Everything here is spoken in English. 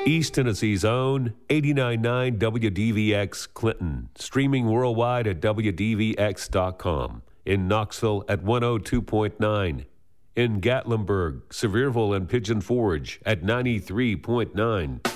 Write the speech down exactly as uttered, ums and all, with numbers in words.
East Tennessee's own eighty-nine point nine W D V X Clinton, streaming worldwide at W D V X dot com. In Knoxville at one oh two point nine. In Gatlinburg, Sevierville, and Pigeon Forge at ninety-three point nine.